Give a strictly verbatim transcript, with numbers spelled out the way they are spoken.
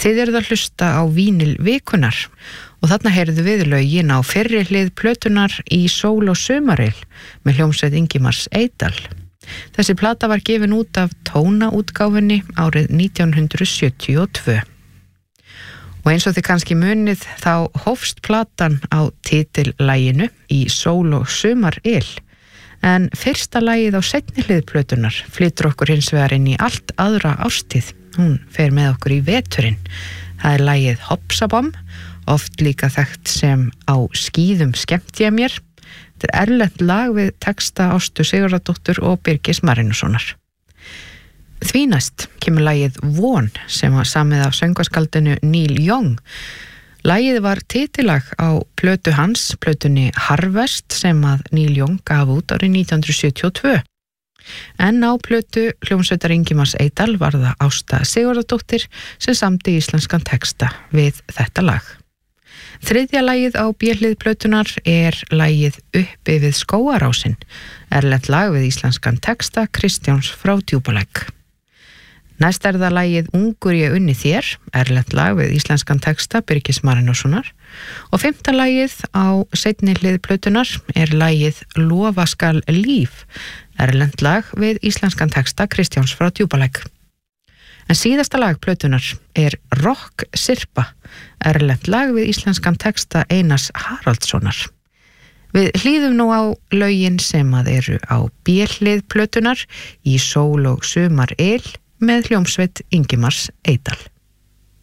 Þið eruð að hlusta á Vínil vikunar og þarna heyrðu við lögin á fyrri hlið plötunar Í sól og sumaril með hljómsveit Ingimars Eydal. Þessi plata var gefin út af tónaútgáfunni árið nítján hundrað sjötíu og tvö. Og eins og þið kannski munið þá hófst platan á titillaginu Í sól og sumaril. En fyrsta lagið á seinni hlið plötunar flytur okkur hins vegar inn í allt aðra árstíð. Hún fer með okkur í veturinn. Það er lagið Hopsabom, oft líka þekkt sem Á skíðum skemmti ég mér. Þetta er erlent lag við texta Ástu Sigurðardóttur og Birgis Marinussonar. Því næst kemur lagið Von sem var samið af söngvaskaldinu Neil Young. Lagið var titillag á plötu hans, plötunni Harvest sem að Neil Young gaf út árið nítján hundruð sjötíu og tvö. En á plötu hljómsveitar Ingimars Eydal var það Ásta Sigurðardóttir sem samdi íslenskan texta við þetta lag. Þriðja lagið á B-hlið plötunar er lagið Uppi við skógarásin, erlent lag við íslenskan texta Kristjáns frá Djúpalæk. Næst er það lagið Ungur ég unni þér, erlent lag við íslenskan texta Birgis Marinussonar og fimmta lagið á seinni hlið plötunar er lagið Lofa skal líf, erlent lag við íslenskan texta Kristjáns frá Djúpalæk. En síðasta lag plötunar er Rock Sirpa, erlent lag við íslenskan texta Einars Haraldssonar. Við hlýðum nú á lögin sem að eru á B-hlið plötunar Í sól og sumaril með hljómsveit Ingimars Eydal.